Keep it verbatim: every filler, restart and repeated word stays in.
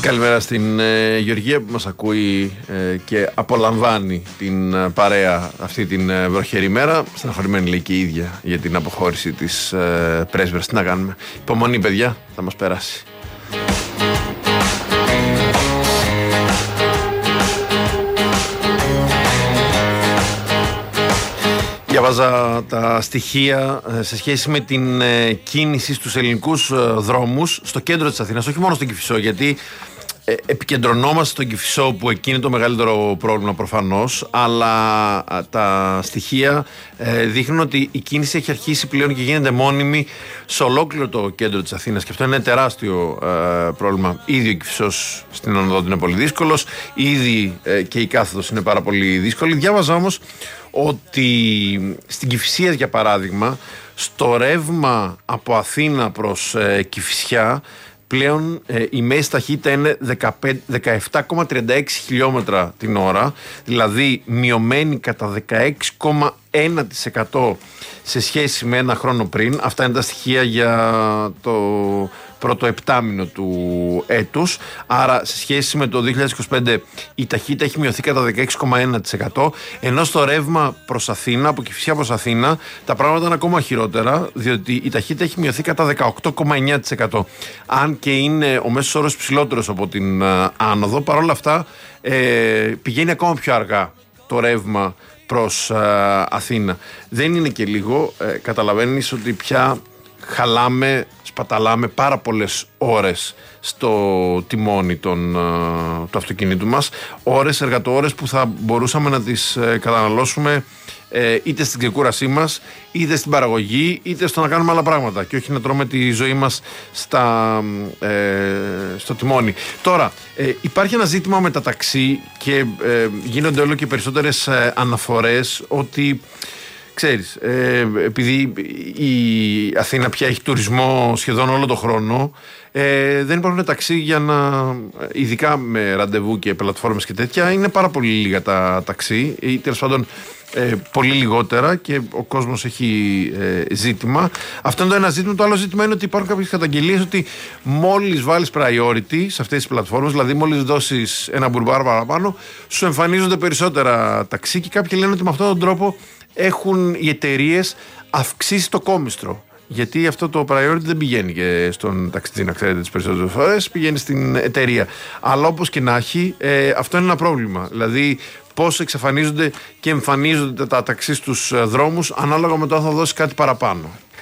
Καλημέρα στην ε, Γεωργία που μας ακούει ε, και απολαμβάνει την ε, παρέα αυτή την ε, βροχερή μέρα. Στεναχωρημένη λέει και η ίδια για την αποχώρηση της ε, πρέσβερας. Τι να κάνουμε. Υπομονή, παιδιά, θα μας περάσει. Διαβάζα τα στοιχεία σε σχέση με την κίνηση στους ελληνικούς δρόμους στο κέντρο της Αθήνας, όχι μόνο στον Κηφισό, γιατί επικεντρωνόμαστε στον Κηφισό που εκεί είναι το μεγαλύτερο πρόβλημα προφανώς, αλλά τα στοιχεία δείχνουν ότι η κίνηση έχει αρχίσει πλέον και γίνεται μόνιμη σε ολόκληρο το κέντρο της Αθήνας και αυτό είναι τεράστιο πρόβλημα. Ήδη ο Κηφισός στην Ονοδό είναι πολύ δύσκολος, ήδη και η κάθοδος είναι πάρα πολύ δύσκολη. Διάβαζα όμως ότι στην Κηφισίας, για παράδειγμα, στο ρεύμα από Αθήνα προς ε, Κηφισιά πλέον ε, η μέση ταχύτητα είναι δεκαεπτά κόμμα τριάντα έξι χιλιόμετρα την ώρα, δηλαδή μειωμένη κατά δεκαέξι κόμμα ένα τοις εκατό σε σχέση με ένα χρόνο πριν. Αυτά είναι τα στοιχεία για το πρώτο επτάμηνο του έτους. Άρα σε σχέση με το δύο χιλιάδες είκοσι πέντε η ταχύτητα έχει μειωθεί κατά δεκαέξι κόμμα ένα τοις εκατό, ενώ στο ρεύμα προς Αθήνα, από Κηφισιά προς Αθήνα, τα πράγματα είναι ακόμα χειρότερα, διότι η ταχύτητα έχει μειωθεί κατά δεκαοκτώ κόμμα εννιά τοις εκατό. Αν και είναι ο μέσος όρος ψηλότερος από την uh, άνοδο, παρόλα αυτά ε, πηγαίνει ακόμα πιο αργά το ρεύμα προς uh, Αθήνα. Δεν είναι και λίγο, ε, καταλαβαίνεις ότι πια χαλάμε, σπαταλάμε πάρα πολλές ώρες στο τιμόνι των, uh, του αυτοκινήτου μας, ώρες, εργατοώρες που θα μπορούσαμε να τις uh, καταναλώσουμε ε, είτε στην ξεκούρασή μας, είτε στην παραγωγή, είτε στο να κάνουμε άλλα πράγματα και όχι να τρώμε τη ζωή μας στα, ε, στο τιμόνι. Τώρα, ε, υπάρχει ένα ζήτημα με τα ταξί και ε, γίνονται όλο και περισσότερες ε, αναφορές ότι, ξέρεις, ε, επειδή η Αθήνα πια έχει τουρισμό σχεδόν όλο τον χρόνο, ε, δεν υπάρχουν ταξί για να, ειδικά με ραντεβού και πλατφόρμες και τέτοια, είναι πάρα πολύ λίγα τα ταξί ή τέλος πάντων ε, πολύ λιγότερα και ο κόσμος έχει ε, ζήτημα. Αυτό είναι το ένα ζήτημα. Το άλλο ζήτημα είναι ότι υπάρχουν κάποιες καταγγελίες ότι μόλις βάλεις priority σε αυτές τις πλατφόρμες, δηλαδή μόλις δώσεις ένα μπουρμπάρο παραπάνω, σου εμφανίζονται περισσότερα ταξί και κάποιοι λένε ότι με αυτόν τον τρόπο έχουν οι εταιρείες αυξήσει το κόμιστρο. Γιατί αυτό το priority δεν πηγαίνει και στον ταξιτζή, να ξέρετε, τις περισσότερες φορές, πηγαίνει στην εταιρεία. Αλλά όπως και να έχει, ε, αυτό είναι ένα πρόβλημα. Δηλαδή, πώς εξαφανίζονται και εμφανίζονται τα ταξί στους δρόμους, ανάλογα με το αν θα δώσει κάτι παραπάνω.